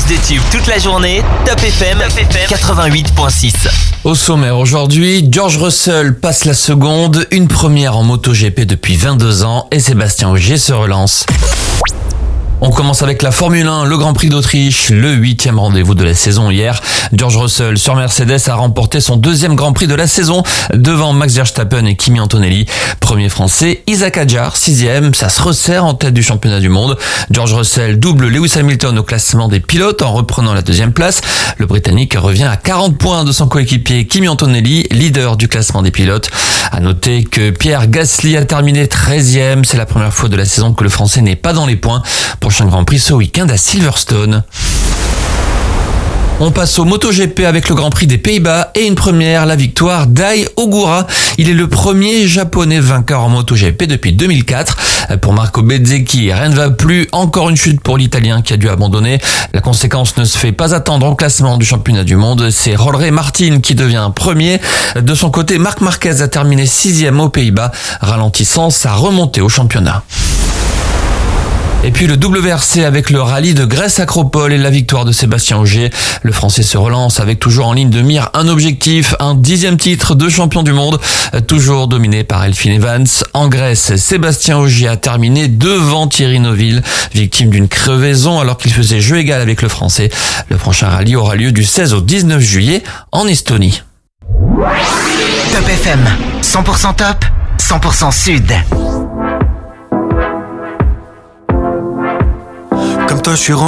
de tubes toute la journée, Top FM 88.6. Au sommaire aujourd'hui, George Russell passe la seconde, une première en MotoGP depuis 22 ans et Sébastien Ogier se relance. On commence avec la Formule 1, le Grand Prix d'Autriche, le 8e rendez-vous de la saison hier. George Russell sur Mercedes a remporté son deuxième Grand Prix de la saison devant Max Verstappen et Kimi Antonelli. Premier français, Isaac Hadjar, 6e, ça se resserre en tête du championnat du monde. George Russell double Lewis Hamilton au classement des pilotes en reprenant la deuxième place. Le Britannique revient à 40 points de son coéquipier Kimi Antonelli, leader du classement des pilotes. À noter que Pierre Gasly a terminé 13e, c'est la première fois de la saison que le Français n'est pas dans les points. Prochain Grand Prix ce week-end à Silverstone. On passe au MotoGP avec le Grand Prix des Pays-Bas et une première, la victoire d'Ai Ogura. Il est le premier japonais vainqueur en MotoGP depuis 2004. Pour Marco Bezzecchi, rien ne va plus. Encore une chute pour l'Italien qui a dû abandonner. La conséquence ne se fait pas attendre au classement du championnat du monde. C'est Jorge Martin qui devient premier. De son côté, Marc Marquez a terminé 6e aux Pays-Bas, ralentissant sa remontée au championnat. Et puis le WRC avec le rallye de Grèce-Acropole et la victoire de Sébastien Ogier. Le Français se relance avec toujours en ligne de mire un objectif, un 10e titre de champion du monde, toujours dominé par Elfyn Evans. En Grèce, Sébastien Ogier a terminé devant Thierry Neuville, victime d'une crevaison alors qu'il faisait jeu égal avec le Français. Le prochain rallye aura lieu du 16 au 19 juillet en Estonie. Top FM, 100% top, 100% sud. Comme toi, je suis